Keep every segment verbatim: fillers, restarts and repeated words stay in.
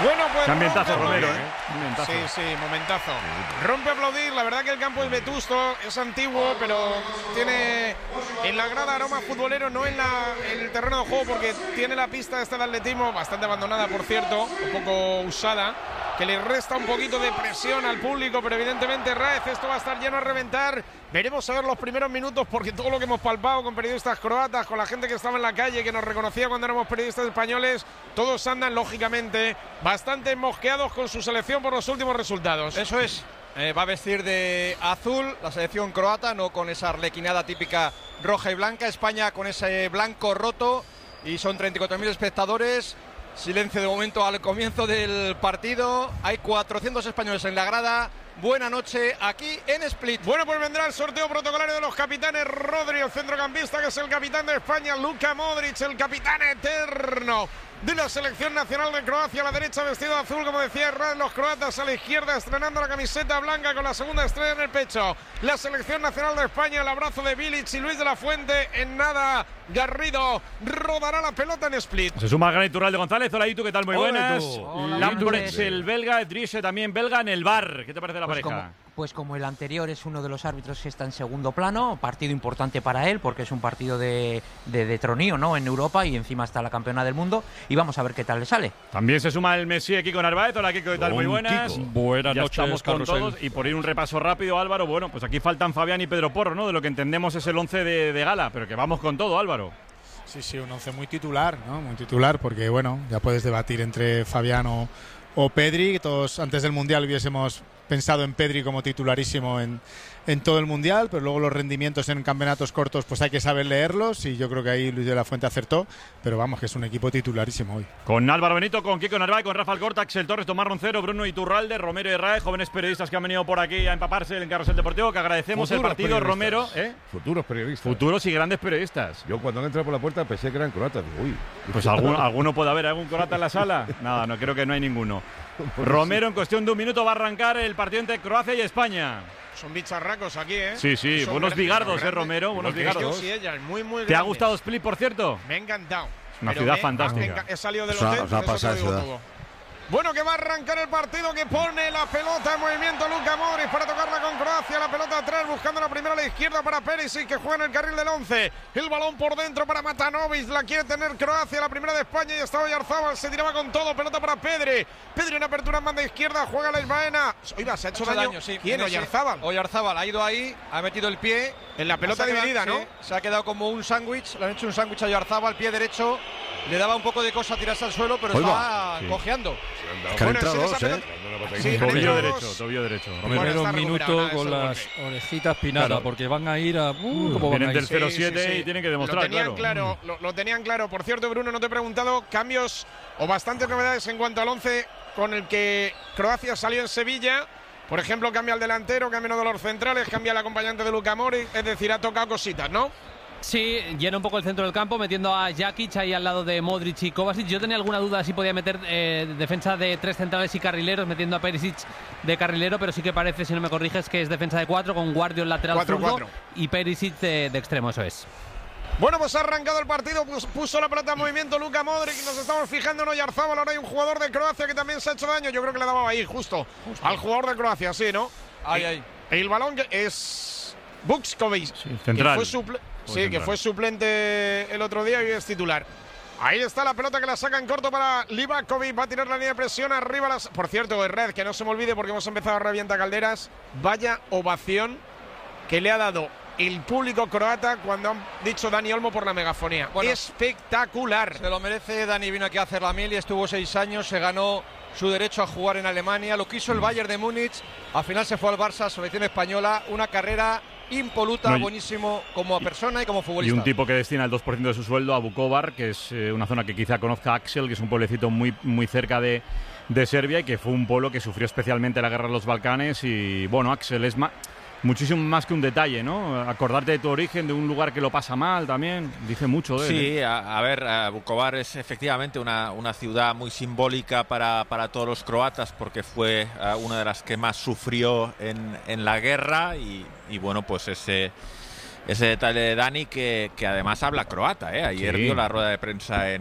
Bueno, pues qué ambientazo, rompe Romero, aplaudir. ¿eh? Ambientazo. Sí, sí, momentazo. Rompe a aplaudir, la verdad que el campo es vetusto, es antiguo, pero tiene en la grada aroma futbolero, no en, la, en el terreno de juego, porque tiene la pista esta de atletismo, bastante abandonada, por cierto, un poco usada, que le resta un poquito de presión al público, pero evidentemente, Raez, esto va a estar lleno a reventar. Veremos a ver los primeros minutos, porque todo lo que hemos palpado con periodistas croatas, con la gente que estaba en la calle, que nos reconocía cuando éramos periodistas españoles, todos andan, lógicamente, bastante mosqueados con su selección por los últimos resultados. Eso es, eh, va a vestir de azul la selección croata, no con esa arlequinada típica roja y blanca. España con ese blanco roto, y son treinta y cuatro mil espectadores. Silencio de momento al comienzo del partido. Hay cuatrocientos españoles en la grada. Buena noche aquí en Split. Bueno, pues vendrá el sorteo protocolario de los capitanes. Rodri, el centrocampista, que es el capitán de España. Luka Modric, el capitán eterno de la selección nacional de Croacia. A la derecha vestido azul, como decía Herrera, los croatas. A la izquierda estrenando la camiseta blanca con la segunda estrella en el pecho. La selección nacional de España, el abrazo de Bilic y Luis de la Fuente. En nada, Garrido rodará la pelota en Split. Se suma el gran Iturralde González. Hola, Itu, ¿qué tal? Muy Hola, buenas. Hola, Lambrets, el belga, Drische también belga en el bar. ¿Qué te parece la pues pareja? Como, pues como el anterior es uno de los árbitros que está en segundo plano, partido importante para él porque es un partido de, de, de tronío, ¿no? En Europa, y encima está la campeona del mundo, y vamos a ver qué tal le sale. También se suma el Messi Kiko Narváez. Hola, Kiko, ¿qué tal? Muy buenas. Kiko. Buenas ya noches, estamos con Carrusel. todos. Y por ir un repaso rápido, Álvaro, bueno, pues aquí faltan Fabián y Pedro Porro, ¿no? De lo que entendemos es el once de, de gala, pero que vamos con todo, Álvaro. Sí, sí, un once muy titular, ¿no? Muy titular, porque bueno, ya puedes debatir entre Fabián o, o Pedri. Todos antes del Mundial hubiésemos pensado en Pedri como titularísimo en, en todo el Mundial, pero luego los rendimientos en campeonatos cortos pues hay que saber leerlos, y yo creo que ahí Luis de la Fuente acertó, pero vamos, que es un equipo titularísimo hoy. Con Álvaro Benito, con Kiko Narváez, con Rafael Corta, Axel Torres, Tomás Roncero, Bruno Iturralde, Romero y Raez, jóvenes periodistas que han venido por aquí a empaparse en Carrusel Deportivo, que agradecemos Futuros el partido, periodistas. Romero. ¿eh? Futuros periodistas. Futuros y grandes periodistas. Yo cuando entré por la puerta pensé que eran croatas. Digo, uy. Pues algún, alguno puede haber, ¿algún croata en la sala? Nada, no, creo que no hay ninguno. Romero, en cuestión de un minuto va a arrancar el partido entre Croacia y España. Son bicharracos aquí, ¿eh? Sí, sí, Son buenos grandes, bigardos, grandes. ¿eh, Romero? Buenos Ellos bigardos. y ellas, muy, muy ¿Te ha grandes. gustado Split, por cierto? Me ha encantado. Una Pero ciudad me- fantástica. me He salido del Os ha- hotel, os ha eso te pasado lo digo ciudad. todo. Bueno, que va a arrancar el partido, que pone la pelota en movimiento Luka Modric para tocarla con Croacia. La pelota atrás, buscando la primera a la izquierda para Perisic, que juega en el carril del once. El balón por dentro para Matanovic, la quiere tener Croacia, la primera de España, y estaba Oyarzábal, se tiraba con todo. Pelota para Pedri. Pedri en apertura en banda izquierda, juega la Isbaena. Oiga, se ha hecho, Ha hecho daño. daño, sí. ¿Quién? Sí. Oyarzábal. Oyarzábal ha ido ahí, ha metido el pie. En la pelota Se ha quedado- dividida, ¿no? sí, se ha quedado como un sándwich, le han hecho un sándwich a Oyarzábal, pie derecho. Le daba un poco de cosa tirarse al suelo, pero Oiga. estaba Sí. cojeando. Que han Bueno, entrado sí, dos, esa ¿eh? pelota- Sí, Tobillo han entrado derecho, dos. tobillo derecho. Bueno, Romero. Primero está un recuperado, minuto nada, con eso es las golpe. orejitas pinadas, Claro. porque van a ir a. Uh, ¿cómo van Vienen a del ir? cero Sí, siete sí, sí. y tienen que demostrar, lo tenían claro. claro. Lo, lo tenían claro. Por cierto, Bruno, no te he preguntado cambios o bastantes novedades en cuanto al once con el que Croacia salió en Sevilla. Por ejemplo, cambia el delantero, cambia uno de los centrales, cambia el acompañante de Luka Modric, es decir, ha tocado cositas, ¿no? Sí, llena un poco el centro del campo, metiendo a Jakic ahí al lado de Modric y Kovacic. Yo tenía alguna duda si podía meter eh, defensa de tres centrales y carrileros, metiendo a Perisic de carrilero, pero sí que parece, si no me corriges, que es defensa de cuatro, con Guardio en lateral Cuatro, zurdo cuatro. y Perisic de, de extremo, eso es. Bueno, pues ha arrancado el partido, pues puso la pelota en movimiento Luka Modric, nos estamos fijando en Oyarzábal. Ahora hay un jugador de Croacia que también se ha hecho daño. Yo creo que le daba ahí, justo, al jugador de Croacia, sí, ¿no? Ahí, Y- ahí. El balón que es Bukskovic, Sí, central. que fue suple- Fue sí, que central. fue suplente el otro día y hoy es titular. Ahí está la pelota que la saca en corto para Livakovic. Va a tirar la línea de presión arriba. Las... Por cierto, Red, que no se me olvide porque hemos empezado a revienta Calderas. Vaya ovación que le ha dado el público croata cuando han dicho Dani Olmo por la megafonía. Bueno, espectacular. Se lo merece. Dani vino aquí a hacer la mil y estuvo seis años, se ganó su derecho a jugar en Alemania, lo quiso el Bayern de Múnich, al final se fue al Barça, selección española, una carrera impoluta, No, y- buenísimo como persona y como Y futbolista. un tipo que destina el dos por ciento de su sueldo a Vukovar, que es eh, una zona que quizá conozca Axel, que es un pueblecito muy, muy cerca de, de Serbia y que fue un pueblo que sufrió especialmente la guerra de los Balcanes. Y bueno, Axel, es ma- muchísimo más que un detalle, ¿no? Acordarte de tu origen, de un lugar que lo pasa mal también, dice mucho de él. Sí, ¿eh? a, a ver, a Vukovar es efectivamente una, una ciudad muy simbólica para, para todos los croatas porque fue uh, una de las que más sufrió en, en la guerra y, y bueno, pues ese, ese detalle de Dani que, que además habla croata, ¿eh? Ayer Sí. dio la rueda de prensa en,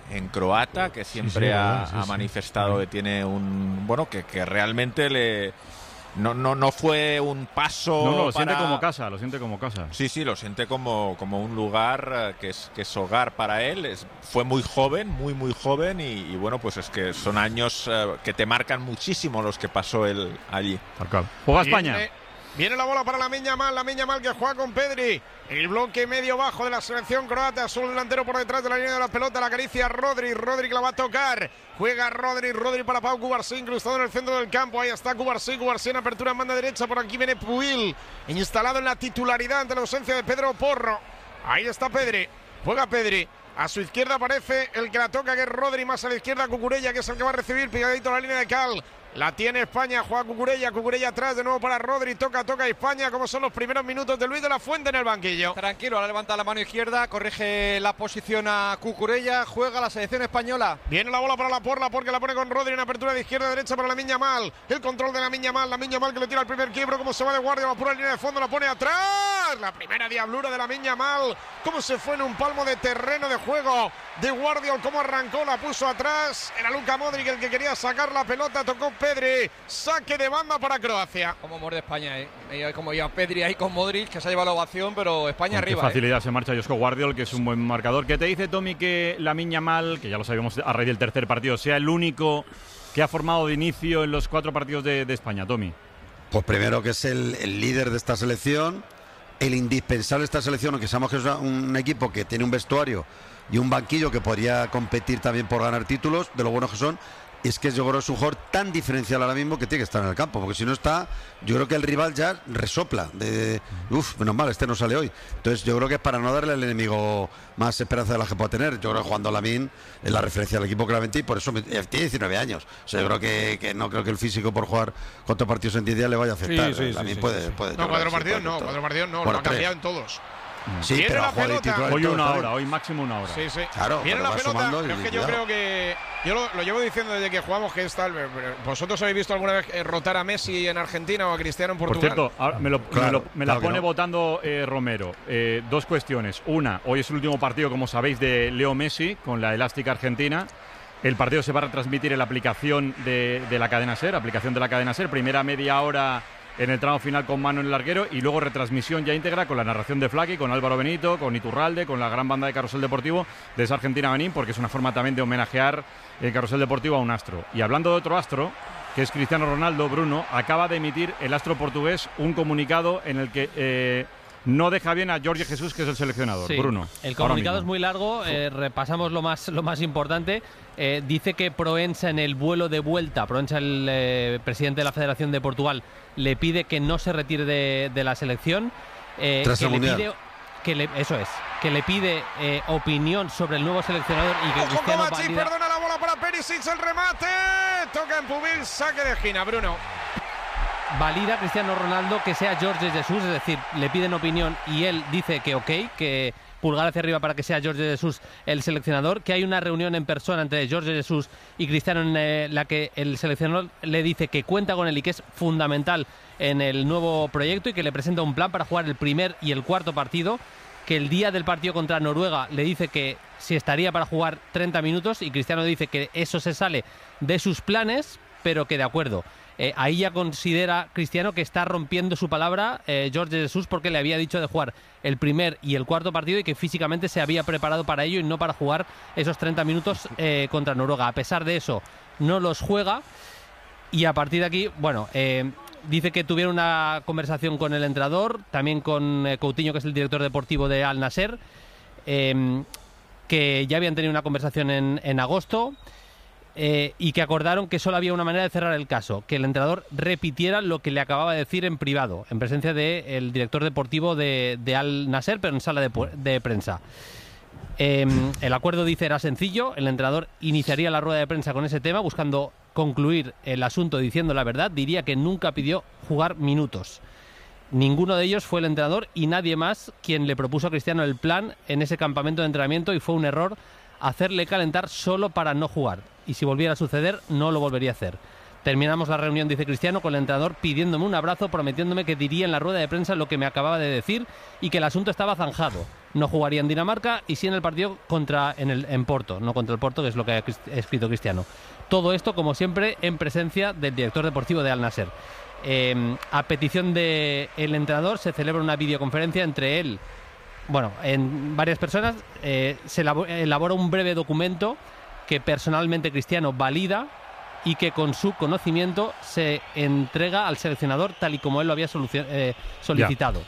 en croata, que siempre sí, ha, sí, ha sí. manifestado que tiene un... Bueno, que, que realmente le... No, no, no fue un paso. No, no, lo para... siente como casa, lo siente como casa. Sí, sí, lo siente como, como un lugar eh, que es, que es hogar para él. Es, fue muy joven, muy, muy joven y, y bueno, pues es que son años eh, que te marcan muchísimo los que pasó él allí. Juega España. Viene, viene la bola para Lamine Yamal, Lamine Yamal que juega con Pedri. El bloque medio bajo de la selección croata, solo delantero por detrás de la línea de la pelota, la acaricia Rodri, Rodri que la va a tocar. Juega Rodri, Rodri para Pau Cubarsí, incrustado en el centro del campo. Ahí está Cubarsí, Cubarsí en apertura en banda derecha. Por aquí viene Puil, instalado en la titularidad ante la ausencia de Pedro Porro. Ahí está Pedri, juega Pedri. A su izquierda aparece el que la toca, que es Rodri, más a la izquierda Cucurella, que es el que va a recibir, pegadito a la línea de Cal. La tiene España, juega Cucurella, Cucurella atrás de nuevo para Rodri, toca, toca España, como son los primeros minutos de Luis de la Fuente en el banquillo. Tranquilo, ahora levanta la mano izquierda, corrige la posición a Cucurella, juega la selección española. Viene la bola para la Porla porque la pone con Rodri en apertura de izquierda a derecha para Lamine Yamal. El control de Lamine Yamal, Lamine Yamal que le tira el primer quiebro, como se va de guardia, la pura línea de fondo, la pone atrás. La primera diablura de Lamine Yamal, cómo se fue en un palmo de terreno de juego de Guardiol, cómo arrancó, la puso atrás. Era Luka Modric el que quería sacar la pelota, tocó Pedri. Saque de banda para Croacia. Como muerde España, ¿eh? Como ya Pedri ahí con Modric, que se ha llevado la ovación, pero España Con arriba. Qué facilidad ¿eh? se marcha Josko Guardiol, que es un buen marcador. ¿Qué te dice, Tommy, que Lamine Yamal, que ya lo sabíamos a raíz del tercer partido, sea el único que ha formado de inicio en los cuatro partidos de, de España, Tommy? Pues primero que es el, el líder de esta selección, el indispensable de esta selección, aunque sabemos que es un equipo que tiene un vestuario y un banquillo que podría competir también por ganar títulos, de lo buenos que son. Es que yo creo que es un jugador tan diferencial ahora mismo que tiene que estar en el campo, porque si no está, yo creo que el rival ya resopla de, uff, menos mal, este no sale hoy. Entonces yo creo que es para no darle al enemigo más esperanza de la que pueda tener. Yo creo que jugando Lamine es la referencia del equipo claramente, y por eso me, tiene diecinueve años. O sea, yo creo que, que no creo que el físico por jugar cuatro partidos en diez días le vaya a afectar. Sí, sí, Lamine sí, puede, sí. puede, No, cuatro sí, partidos puede, no, todo. cuatro partidos no, Bueno, lo ha tres. cambiado en todos. Sí, Viene pero la ha jugado de pelota. titular en Hoy todos una también. hora, hoy máximo una hora. Sí, sí. Claro, Viene pero la va pelota, sumando y pero es que yo cuidado. creo que yo lo, lo llevo diciendo desde que jugamos que es tal. ¿Vosotros habéis visto alguna vez eh, rotar a Messi en Argentina o a Cristiano en Por Portugal? cierto, ahora me, lo, Claro, me, lo- me la claro que pone no. votando eh, Romero. Eh, dos cuestiones. Una, hoy es el último partido, como sabéis, de Leo Messi con la elástica argentina. El partido se va a retransmitir en la aplicación de, de la cadena SER, aplicación de la cadena SER, primera media hora en el tramo final con Mano en el larguero y luego retransmisión ya íntegra con la narración de Flaky, con Álvaro Benito, con Iturralde, con la gran banda de Carrusel Deportivo de esa Argentina Benín, porque es una forma también de homenajear el Carrusel Deportivo a un astro. Y hablando de otro astro, que es Cristiano Ronaldo, Bruno, acaba de emitir el astro portugués un comunicado en el que eh, no deja bien a Jorge Jesús, que es el seleccionador. Sí, Bruno. el ahora comunicado mismo. es muy largo, eh, repasamos lo más, lo más importante. Eh, dice que Proença en el vuelo de vuelta, Proença, el eh, presidente de la Federación de Portugal, le pide que no se retire de, de la selección. Eh, Tras que el le Mundial. pide, que le, eso es, que le pide eh, opinión sobre el nuevo seleccionador y que Ojo, Cristiano Kovacic, valida- perdona la bola para Perisic, el remate. Toca en Pubil, saque de esquina, Bruno. valida a Cristiano Ronaldo que sea Jorge Jesús, es decir, le piden opinión y él dice que ok, que pulgar hacia arriba para que sea Jorge Jesús el seleccionador, que hay una reunión en persona entre Jorge Jesús y Cristiano en eh, la que el seleccionador le dice que cuenta con él y que es fundamental en el nuevo proyecto y que le presenta un plan para jugar el primer y el cuarto partido, que el día del partido contra Noruega le dice que si estaría para jugar treinta minutos y Cristiano dice que eso se sale de sus planes, pero que de acuerdo. Eh, ahí ya considera Cristiano que está rompiendo su palabra eh, Jorge Jesús, porque le había dicho de jugar el primer y el cuarto partido y que físicamente se había preparado para ello y no para jugar esos treinta minutos eh, contra Noruega. A pesar de eso, no los juega y a partir de aquí, bueno, eh, dice que tuvieron una conversación con el entrenador, también con eh, Coutinho, que es el director deportivo de Al Nassr, eh, que ya habían tenido una conversación en, en agosto. Eh, y que acordaron que solo había una manera de cerrar el caso, que el entrenador repitiera lo que le acababa de decir en privado, en presencia del director deportivo de, de Al Nassr, pero en sala de, de prensa. Eh, el acuerdo, dice, era sencillo, el entrenador iniciaría la rueda de prensa con ese tema, buscando concluir el asunto diciendo la verdad, diría que nunca pidió jugar minutos. Ninguno de ellos fue el entrenador y nadie más quien le propuso a Cristiano el plan en ese campamento de entrenamiento, y fue un error hacerle calentar solo para no jugar. Y si volviera a suceder, no lo volvería a hacer. Terminamos la reunión, dice Cristiano, con el entrenador pidiéndome un abrazo, prometiéndome que diría en la rueda de prensa lo que me acababa de decir y que el asunto estaba zanjado. No jugaría en Dinamarca y sí en el partido contra en, el, en Porto, no contra el Porto, que es lo que ha escrito Cristiano. Todo esto, como siempre, en presencia del director deportivo de Al Nassr. Eh, a petición del entrenador se celebra una videoconferencia entre él, bueno, en varias personas, eh, se elabora un breve documento que personalmente Cristiano valida y que con su conocimiento se entrega al seleccionador tal y como él lo había eh, solicitado.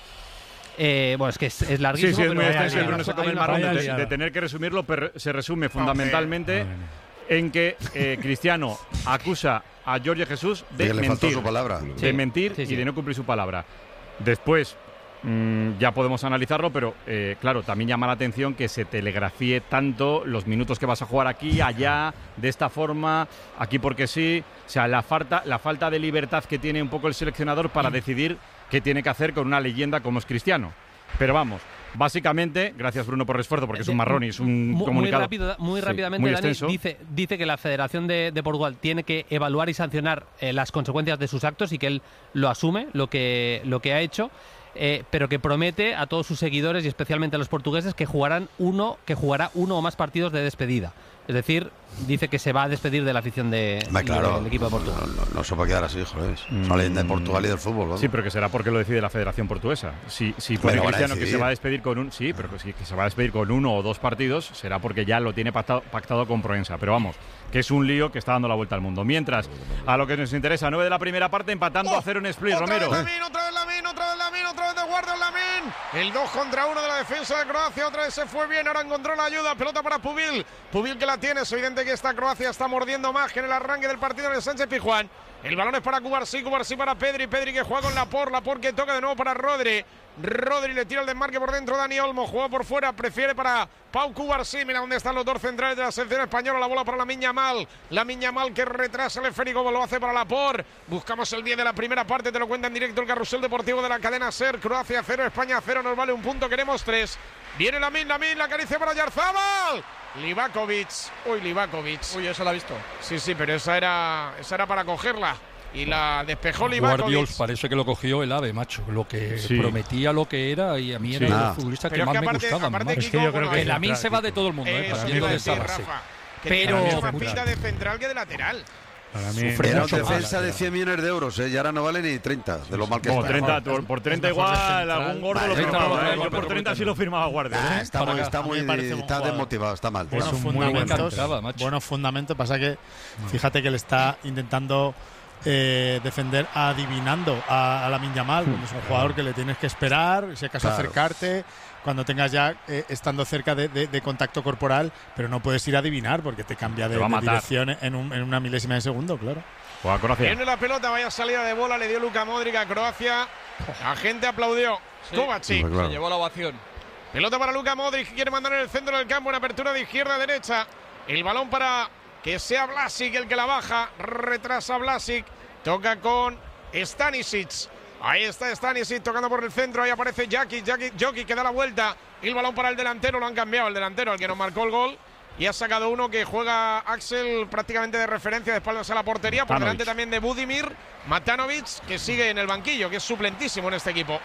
Eh, bueno, es que es, es larguísimo. Sí, sí, es pero muy hay, extenso, hay, no se come el marrón de, de tener que resumirlo, pero se resume fundamentalmente en que eh, Cristiano acusa a Jorge Jesús de que le faltó mentir, su palabra. de Sí, mentir sí, sí. y de no cumplir su palabra. Después mmm, ya podemos analizarlo, pero eh, claro, también llama la atención que se telegrafíe tanto los minutos que vas a jugar aquí, allá, de esta forma, aquí porque sí. O sea, la falta, la falta de libertad que tiene un poco el seleccionador para mm. decidir qué tiene que hacer con una leyenda como es Cristiano. Pero vamos, básicamente, gracias Bruno por el esfuerzo, porque es un marrón y es un muy, comunicado. Muy, rápido, muy sí, rápidamente, muy Dani, dice, dice que la Federación de, de Portugal tiene que evaluar y sancionar eh, las consecuencias de sus actos y que él lo asume, lo que, lo que ha hecho. Eh, pero que promete a todos sus seguidores y especialmente a los portugueses que jugarán uno, que jugará uno o más partidos de despedida. Es decir, dice que se va a despedir de la afición de, Hombre, claro, del equipo de Portugal. No, no, no se puede quedar así, joder. Es una leyenda de Portugal y del fútbol, ¿no? Sí, pero que será porque lo decide la Federación Portuguesa. Si, si pone Pero Cristiano que decidir. se va a despedir con un, sí, pero que, sí, que se va a despedir con uno o dos partidos, será porque ya lo tiene pactado, pactado con Proensa. Pero vamos, que es un lío que está dando la vuelta al mundo. Mientras, a lo que nos interesa, nueve de la primera parte, empatando oh, a cero en Split, otra Romero. Vez Lamin, otra vez Lamin, otra vez Lamin, otra vez de guardia Lamin. El dos contra uno de la defensa de Croacia, otra vez se fue bien, ahora encontró la ayuda, pelota para Pubil. Pubil que la tiene, es evidente que esta Croacia está mordiendo más que en el arranque del partido en el Sánchez Pizjuán. El balón es para Cubarsí, Cubarsí para Pedri, Pedri que juega con Laporte, Laporte que toca de nuevo para Rodri. Rodri le tira el desmarque por dentro, Dani Olmo juega por fuera, prefiere para Pau Cubarsí. Mira dónde están los dos centrales de la selección española, la bola para Lamine Yamal, Lamine Yamal que retrasa el esférico, lo hace para Laporte. Buscamos el diez de la primera parte, te lo cuenta en directo el carrusel deportivo de la cadena SER. Croacia cero, España cero, nos vale un punto, queremos tres. Viene Lamine, Lamine, la acaricia para Yarzábal. Livakovic, uy Livakovic. Uy, eso la ha visto. Sí, sí, pero esa era, esa era para cogerla. Y la despejó Livakovic. Guardiols parece que lo cogió el ave, macho. Lo que sí. prometía, lo que era, y a mí era sí. el ah. futbolista que pero más es que me aparte, gustaba. aparte Es Kiko, que yo creo bueno, que el Lamine se va de todo el mundo, ¿eh? Para Eso mí te iba a de decir, esa base. Rafa, que Pero- tiene más pinta de central que de lateral. Para mí, Era un mucho defensa más, de ya. cien millones de euros, ¿eh? Y ahora no vale ni treinta, de lo mal que Como está. treinta, por, por treinta es mejor de igual, central. algún gordo Vale, lo treinta firmaba. no, ¿eh? no, Yo por no, treinta no, sí lo firmaba Guardia. Ah, ¿eh? está Para muy, acá. está A mí muy, me parece un está jugador. desmotivado, está mal. Buenos Es un muy fundamentos, buen cantaba, macho. buenos fundamentos. Pasa que fíjate que le está intentando eh, defender adivinando a, a Lamine Yamal. Cuando es un jugador que le tienes que esperar, si acaso Claro. acercarte, cuando tengas ya eh, estando cerca de, de- de contacto corporal, pero no puedes ir a adivinar porque te cambia de, Te va a de matar. dirección en, un- en una milésima de segundo, claro. Juega Croacia. Viene la pelota, vaya salida de bola, le dio Luka Modric a Croacia. La gente aplaudió. Sí. Kovacic. Hombre, claro. Se llevó la ovación. Pelota para Luka Modric, que quiere mandar en el centro del campo, en apertura de izquierda a derecha. El balón para que sea Vlasic el que la baja. Retrasa Vlasic. Toca con Stanisic. Ahí está Stanisic tocando por el centro. Ahí aparece Jaki, Jaki, Jokic que da la vuelta. Y el balón para el delantero. Lo han cambiado el delantero, el que nos marcó el gol. Y ha sacado uno que juega Axel prácticamente de referencia de espaldas a la portería. Por Matanovic. delante también de Budimir. Matanovic, que sigue en el banquillo, que es suplentísimo en este equipo.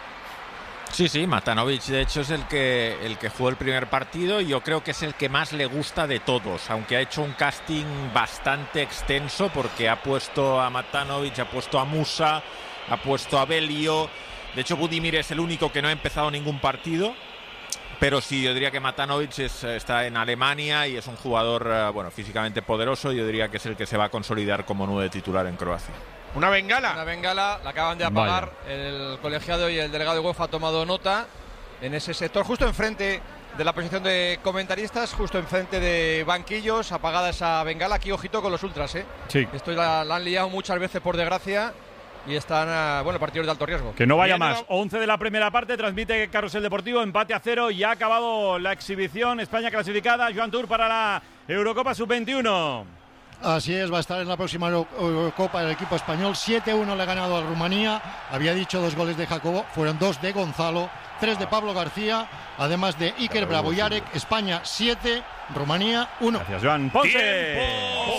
Sí, sí, Matanovic de hecho es el que, el que jugó el primer partido y yo creo que es el que más le gusta de todos, aunque ha hecho un casting bastante extenso porque ha puesto a Matanovic, ha puesto a Musa, ha puesto a Belio. De hecho, Budimir es el único que no ha empezado ningún partido. Pero sí, yo diría que Matanovic es, está en Alemania y es un jugador eh, bueno, físicamente poderoso. Yo diría que es el que se va a consolidar como nueve titular en Croacia. Una bengala. Una bengala, la acaban de apagar. El colegiado y el delegado de UEFA ha tomado nota en ese sector, justo enfrente de la posición de comentaristas, justo enfrente de banquillos, apagada esa bengala. Aquí, ojito con los ultras, ¿eh? Sí. Esto la, la han liado muchas veces, por desgracia, y están, uh, bueno, partidos de alto riesgo. Que no vaya Viene más. la- once de la primera parte, transmite Carrusel Deportivo, empate a cero y ha acabado la exhibición. España clasificada, Joan Tour para la Eurocopa sub veintiuno. Así es, va a estar en la próxima Euro- Eurocopa el equipo español. siete uno le ha ganado a Rumanía. Había dicho dos goles de Jacobo, fueron dos de Gonzalo, tres de Pablo García, además de Iker Bravo Yarek. España siete, Rumanía uno. Gracias, Joan Ponce. Tiempo para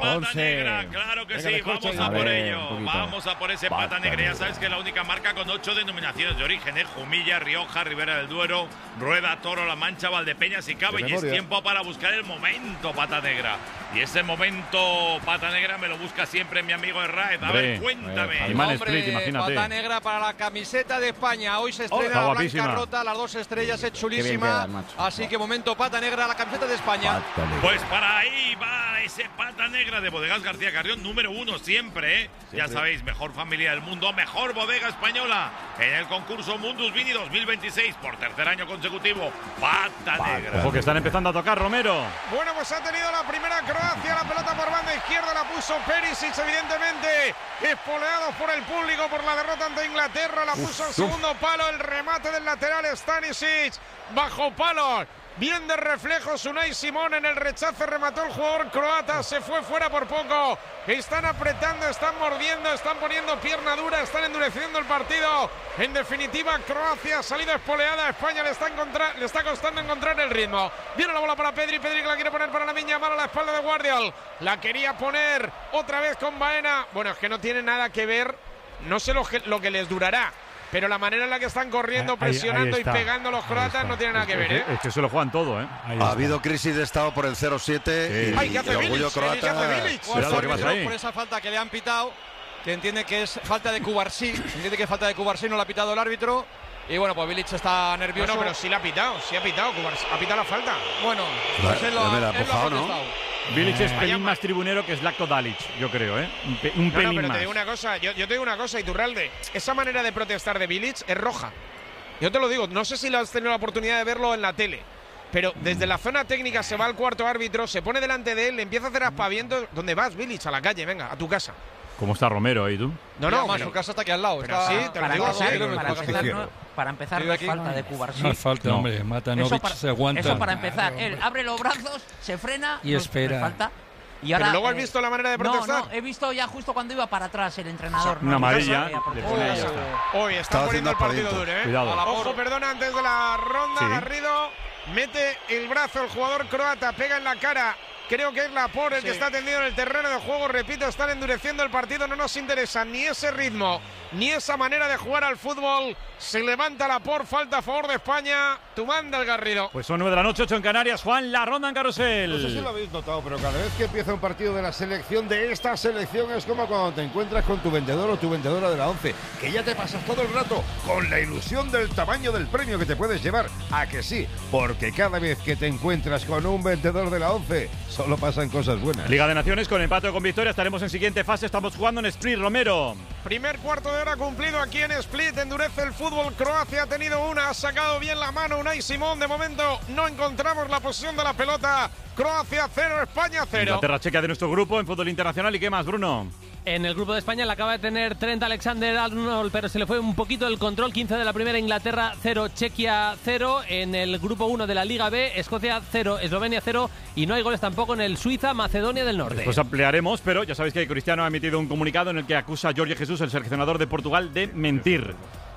pata Once. negra, claro que Venga, sí, descorcha vamos y a por dale, ello, un poquito. vamos a por ese pata, Pata negra, ya negra. sabes que es la única marca con ocho denominaciones de origen, ¿eh? Jumilla, Rioja, Ribera del Duero, Rueda, Toro, La Mancha, Valdepeñas y Cava, De y es memoria. tiempo para buscar el momento pata negra, y ese momento pata negra me lo busca siempre mi amigo Herráez, a ver, Hombre, cuéntame. Animal Hombre, Split, imagínate. pata negra para la camiseta de España. Hoy se Está estrena la guapísima. blanca rota, las dos estrellas, es Qué bien chulísima. quedan, macho. Así que momento pata negra, la camiseta de España. Pata negra. Pues para ahí va ese pata negra de Bodegas García Carrión, número uno siempre, ¿eh? Ya sabéis, mejor familia del mundo, mejor bodega española en el concurso Mundus Vini dos mil veintiséis por tercer año consecutivo. Pata negra. Ojo que están empezando a tocar, Romero. Bueno, pues ha tenido la primera Croacia, la pelota por banda izquierda la puso Perisic, evidentemente espoleados por el público por la derrota ante Inglaterra, la puso al segundo palo, el remate del lateral Stanisic, bajo palo. Bien de reflejos Unai Simón en el rechace, remató el jugador croata, se fue fuera por poco. Están apretando, están mordiendo, están poniendo pierna dura, están endureciendo el partido. En definitiva, Croacia ha salido espoleada, España le está, encontrar, le está costando encontrar el ritmo. Viene la bola para Pedri, Pedri que la quiere poner para la Miña, mala a la espalda de Guardiol. La quería poner otra vez con Baena. Bueno, es que no tiene nada que ver, no sé lo que, lo que les durará. Pero la manera en la que están corriendo, Ahí- presionando ahí está, y pegando los ahí croatas está. no tiene nada que Es ver, que- ¿eh? Es que se lo juegan todo, ¿eh? Ha habido crisis de estado por el cero siete Sí. y, Ay, ¿qué hace el orgullo Bilic? ¿Qué croata. hace Bilic? Cuidado, ¿qué pasa ahí? Por esa falta que le han pitado, que entiende que es falta de Cubarsí, entiende que es falta de Cubarsí, no la ha pitado el árbitro. Y bueno, pues Bilic está nervioso. Bueno, pero sí la ha pitado, sí ha pitado, Cubars- ha pitado la falta. Bueno, La- pues él lo, ya me la ha él lo ha empujado, ¿no? contestado. Bilic es Vaya pelín mal. más tribunero que Zlatko Dalic, yo creo, ¿eh? Un, pe- un No, no, pelín pero más. te digo una cosa, yo, yo te digo una cosa, Iturralde, esa manera de protestar de Bilic es roja. Yo te lo digo, no sé si lo has tenido la oportunidad de verlo en la tele, pero desde la zona técnica se va al cuarto árbitro, se pone delante de él, le empieza a hacer aspavientos. ¿Dónde vas, Bilic? A la calle, venga, a tu casa. ¿Cómo está Romero ahí, tú? No, Y no, además, pero- su casa está aquí al lado. pero está- sí, te lo Para digo, empezar, sí, para lo- empezar, no, para empezar Vive no es aquí. falta de Cubarsí. No falta, No. hombre. Eso Matanovic para, se aguanta. eso para empezar. Él abre los brazos, se frena Y no es- espera. no es falta. Y Pero ahora, luego has eh, visto la manera de protestar. No, no, he visto ya justo cuando iba para atrás el entrenador. Una no, amarilla, no sabía por le qué. pone ahí, ya Oh. está. Hoy Estaba está poniendo el haciendo partido aspadientos. duro, ¿eh? Cuidado. A la Ojo, por- perdona, antes de la ronda, Sí. Garrido mete el brazo el jugador croata, pega en la cara. Creo que es Lapor el Sí. que está tendido en el terreno de juego. Repito, están endureciendo el partido. No nos interesa ni ese ritmo, ni esa manera de jugar al fútbol. Se levanta Lapor, falta a favor de España. Tu manda el Garrido. Pues son nueve de la noche, ocho en Canarias. Juan, la ronda en carrusel. No sé si lo habéis notado, pero cada vez que empieza un partido de la selección, de esta selección, es como cuando te encuentras con tu vendedor o tu vendedora de la once, que ya te pasas todo el rato con la ilusión del tamaño del premio que te puedes llevar. ¿A que sí? Porque cada vez que te encuentras con un vendedor de la once, solo pasan cosas buenas. Liga de Naciones con empate o con victoria. Estaremos en siguiente fase. Estamos jugando en Split, Romero. Primer cuarto de hora cumplido aquí en Split. Endurece el fútbol. Croacia ha tenido una, ha sacado bien la mano Unai Simón. De momento no encontramos la posición de la pelota. Croacia cero, España cero. Inglaterra checa de nuestro grupo en fútbol internacional. ¿Y qué más, Bruno? En el grupo de España la acaba de tener Trent Alexander-Arnold, pero se le fue un poquito el control. quince de la primera, Inglaterra cero, Chequia cero. En el grupo uno de la Liga B, Escocia cero, Eslovenia cero. Y no hay goles tampoco en el Suiza-Macedonia del Norte. Pues ampliaremos, pero ya sabéis que Cristiano ha emitido un comunicado en el que acusa a Jorge Jesús, el seleccionador de Portugal, de mentir.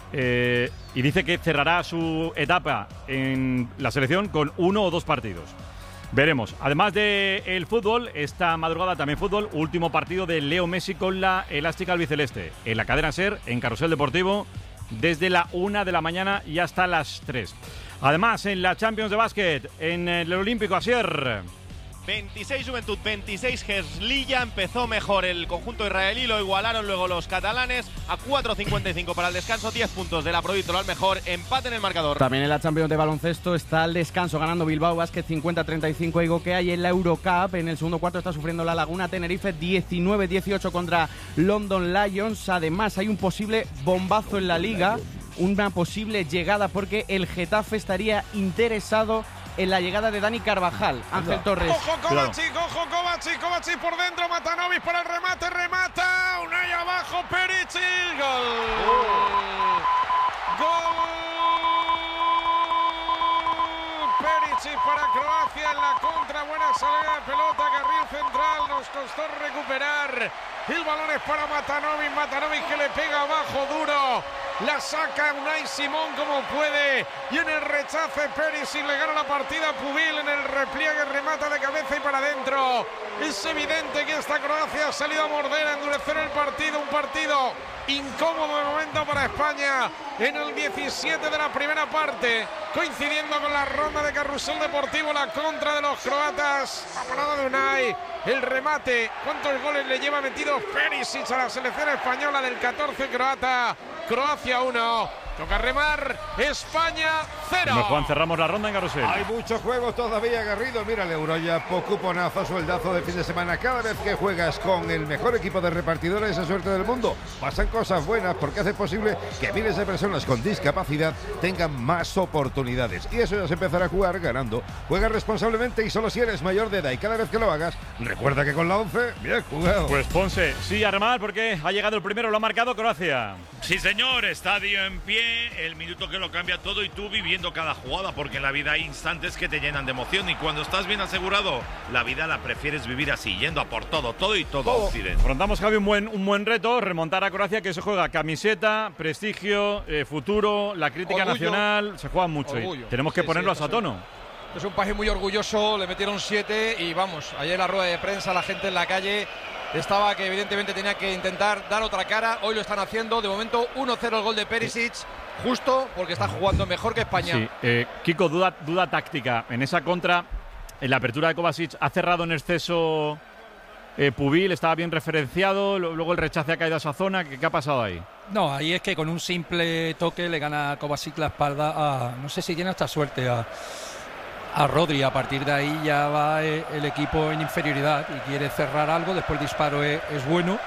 Eh, y dice que cerrará su etapa en la selección con uno o dos partidos. Veremos. Además del fútbol, esta madrugada también fútbol, último partido de Leo Messi con la elástica albiceleste. En la cadena SER, en Carrusel Deportivo, desde la una de la mañana y hasta las tres. Además, en la Champions de Básquet, en el Olímpico Asier. veintiséis Juventud, veintiséis Herzliya. Empezó mejor el conjunto israelí, lo igualaron luego los catalanes a cuatro cincuenta y cinco para el descanso, diez puntos de la Provítolo al mejor, empate en el marcador. También en la Champions de baloncesto está el descanso, ganando Bilbao Basket cincuenta treinta y cinco a Igokea, y en la Eurocup en el segundo cuarto está sufriendo la Laguna Tenerife diecinueve dieciocho contra London Lions. Además hay un posible bombazo en la liga, una posible llegada porque el Getafe estaría interesado en la llegada de Dani Carvajal. Ángel Torres. Ojo Kovacic, ojo Kovacic, Kovacic por dentro, Matanovic para el remate, remata, Unai abajo, Perisic, gol. Gol. Perisic para Croacia en la contra, buena salida de pelota, carril central, nos costó recuperar. El balón es para Matanovic, Matanovic que le pega abajo duro. La saca Unai Simón como puede. Y en el rechace Perisic le gana la partida a Pubil. En el repliegue remata de cabeza y para adentro. Es evidente que esta Croacia ha salido a morder, a endurecer el partido. Un partido incómodo de momento para España en el diecisiete de la primera parte, coincidiendo con la ronda de carrusel deportivo, la contra de los croatas. La parada de Unai, el remate. ¿Cuántos goles le lleva metido Perisic a la selección española del catorce croata? Croacia uno. Toca remar, España cero. Bueno, Juan, cerramos la ronda en carrusel. Hay muchos juegos todavía, Garrido. Mira el Euro ya, cuponazo, sueldazo de fin de semana. Cada vez que juegas con el mejor equipo de repartidores de suerte del mundo, pasan cosas buenas porque hace posible que miles de personas con discapacidad tengan más oportunidades. Y eso ya se empezará a jugar ganando. Juega responsablemente y solo si eres mayor de edad. Y cada vez que lo hagas, recuerda que con la once, bien jugado. Pues Ponce, sí, a remar porque ha llegado el primero, lo ha marcado Croacia. Sí, señor, estadio en pie. El minuto que lo cambia todo y tú viviendo cada jugada, porque en la vida hay instantes que te llenan de emoción y cuando estás bien asegurado, la vida la prefieres vivir así, yendo a por todo, todo y todo. todo. Occidente. Afrontamos, Javi, un buen, un buen reto, remontar a Croacia, que se juega camiseta, prestigio, eh, futuro, la crítica Orgullo. nacional, se juega mucho. Orgullo. Y tenemos que Sí, ponerlos sí, a tono. Es un país muy orgulloso, le metieron siete y vamos, ayer en la rueda de prensa la gente en la calle estaba que evidentemente tenía que intentar dar otra cara. Hoy lo están haciendo, de momento uno cero el gol de Perisic, justo porque está jugando mejor que España. Sí, eh, Kiko, duda, duda táctica. En esa contra, en la apertura de Kovacic, ha cerrado en exceso eh, Pubil, estaba bien referenciado, luego el rechace ha caído a esa zona. ¿Qué, qué ha pasado ahí? No, ahí es que con un simple toque le gana a Kovacic la espalda a, no sé si tiene hasta suerte, a, a Rodri. A partir de ahí ya va el equipo en inferioridad y quiere cerrar algo, después el disparo es, es bueno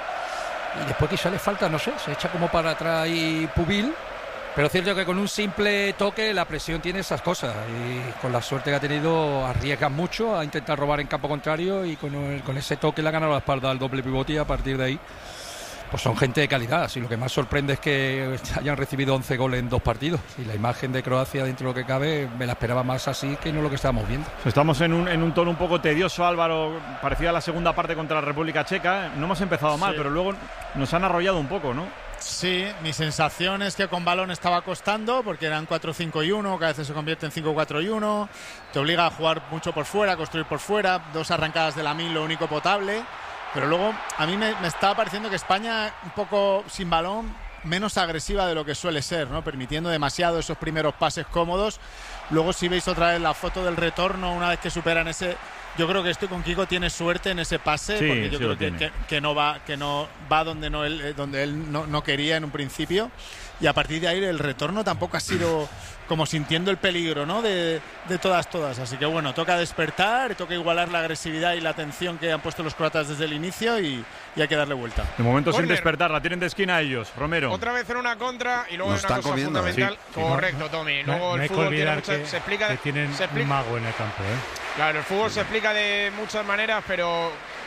y después quizá le falta, no sé, se echa como para atrás y Pubil. Pero es cierto que con un simple toque la presión tiene esas cosas y con la suerte que ha tenido arriesgan mucho a intentar robar en campo contrario y con, el, con ese toque le ha ganado la espalda al doble pivote y a partir de ahí pues son gente de calidad. Y lo que más sorprende es que hayan recibido once goles en dos partidos y la imagen de Croacia dentro de lo que cabe me la esperaba más así que no lo que estábamos viendo. Estamos en un, en un tono un poco tedioso, Álvaro, parecido a la segunda parte contra la República Checa. No hemos empezado mal, sí, pero luego nos han arrollado un poco, ¿no? Sí, mi sensación es que con balón estaba costando porque eran cuatro cinco y uno, que a veces se convierte en cinco cuatro y uno, te obliga a jugar mucho por fuera, a construir por fuera, dos arrancadas de Lamine, lo único potable, pero luego a mí me, me estaba pareciendo que España un poco sin balón, menos agresiva de lo que suele ser, ¿no? Permitiendo demasiado esos primeros pases cómodos. Luego si veis otra vez la foto del retorno, una vez que superan ese... Yo creo que estoy con Kiko, tiene suerte en ese pase, sí, porque yo sí creo que, que, que no va, que no va donde no él, donde él no, no quería en un principio, y a partir de ahí el retorno tampoco ha sido como sintiendo el peligro, ¿no? de, de todas todas, así que bueno, toca despertar, toca igualar la agresividad y la atención que han puesto los croatas desde el inicio y, y hay que darle vuelta. De momento Corner. Sin despertar, la tienen de esquina ellos, Romero. Otra vez en una contra y luego Nos en una están cosa comiendo, fundamental. sí. Correcto, Tommy. Luego no, el no hay fútbol que tiene olvidar muchas, que, se explica, que tienen se explica, un mago en el campo, ¿eh? Claro, el fútbol se explica de muchas maneras, pero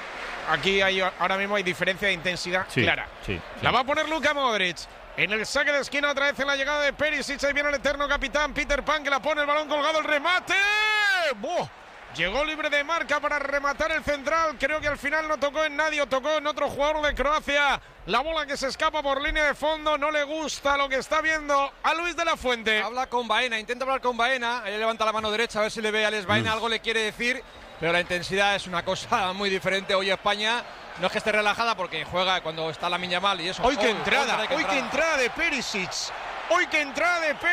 aquí hay, ahora mismo hay diferencia de intensidad sí, clara. Sí, sí. La va a poner Luka Modric. En el saque de esquina otra vez en la llegada de Perisic. Ahí viene el eterno capitán Peter Pan que la pone, el balón colgado, el remate. ¡Buah! Llegó libre de marca para rematar el central. Creo que al final no tocó en nadie, o tocó en otro jugador de Croacia. La bola que se escapa por línea de fondo. No le gusta lo que está viendo a Luis de la Fuente. Habla con Baena, intenta hablar con Baena. Ahí levanta la mano derecha a ver si le ve a Alex Baena. Mm. Algo le quiere decir, pero la intensidad es una cosa muy diferente. Hoy España no es que esté relajada porque juega cuando está Lamine Yamal y eso. Hoy qué oh, entrada, oh, hoy qué entrada de Perisic. Hoy qué entrada de Perisic.